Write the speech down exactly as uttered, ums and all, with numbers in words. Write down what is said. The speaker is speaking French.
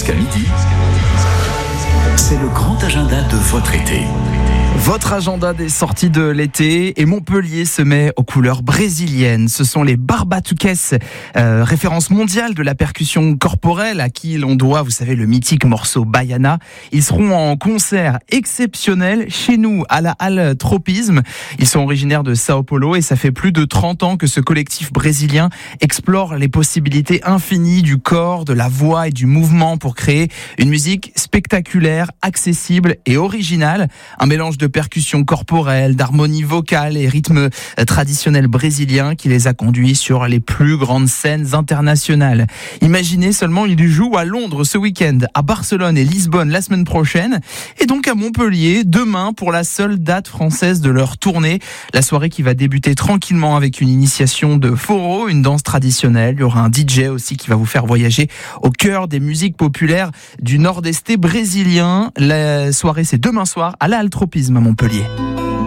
jusqu'à midi, c'est le grand agenda de votre été. Votre agenda des sorties de l'été, et Montpellier se met aux couleurs brésiliennes. Ce sont les Barbatuques, euh, référence mondiale de la percussion corporelle à qui l'on doit, vous savez, le mythique morceau Baiana. Ils seront en concert exceptionnel chez nous à la Halle Tropisme. Ils sont originaires de Sao Paulo et ça fait plus de trente ans que ce collectif brésilien explore les possibilités infinies du corps, de la voix et du mouvement pour créer une musique spectaculaire, accessible et originale. Un mélange de percussions corporelles, d'harmonie vocale et rythmes traditionnels brésiliens qui les a conduits sur les plus grandes scènes internationales. Imaginez seulement, ils jouent à Londres ce week-end, à Barcelone et Lisbonne la semaine prochaine, et donc à Montpellier demain pour la seule date française de leur tournée. La soirée qui va débuter tranquillement avec une initiation de Forró, une danse traditionnelle. Il y aura un D J aussi qui va vous faire voyager au cœur des musiques populaires du nord-est brésilien. La soirée, c'est demain soir à la Halle Tropisme à Montpellier.